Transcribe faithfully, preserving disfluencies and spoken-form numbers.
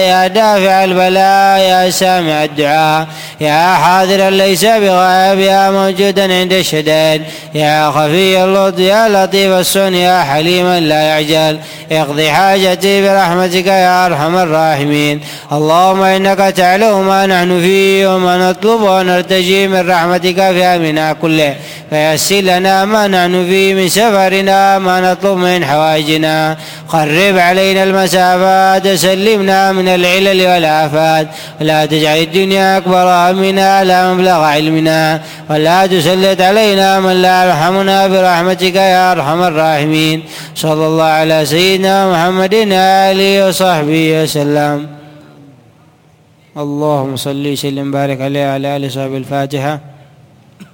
يا دافع البلاء يا سامع الدعاء يا حاضرا ليس بغائب يا موجودا عند الشدائد يا خفي اللطف يا لطيف الصنع يا حليما لا يعجل اقضي حاجتي برحمتك يا أرحم الراحمين. اللهم إنك تعلم ما نحن فيه وما نطلب ونرتجي من رحمتك في أمرنا كله فيسر لنا ما نحن فيه من سفرنا ما نطلب من حوائجنا. قرب علينا المسافات وسلمنا من العلل والآفات ولا تجعل الدنيا أكبر همنا لا مبلغ علمنا ولا تسلط علينا من لا يرحمنا برحمتك يا أرحم الراحمين. صلى الله على سيدنا محمد آله وصحبه وسلم. اللهم صل وسلم وبارك عليه وعلى آله وصحبه. الفاتحة.